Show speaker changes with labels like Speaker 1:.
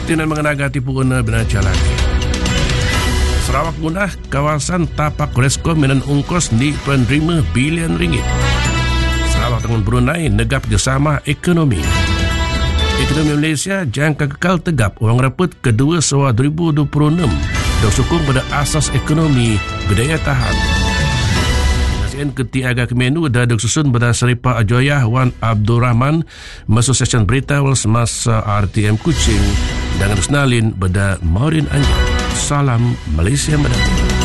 Speaker 1: Tinan mengenaga tipu guna binaca lagi. Sarawak punah kawasan tapak Resco minan ungkos di penerima bilion ringgit. Sarawak dengan Brunei negap kerjasama ekonomi. Ekonomi Malaysia jangka kekal tegap orang raput kedua sewa 2026 dan sokong pada asas ekonomi berdaya tahan. Nasihat Ketiaga Kemenu dah disusun pada Seripa Ajoyah Wan Abdul Rahman masuk session berita semasa RTM Kuching dengan Rusnalin pada Maureen Anjar. Salam Malaysia Madani.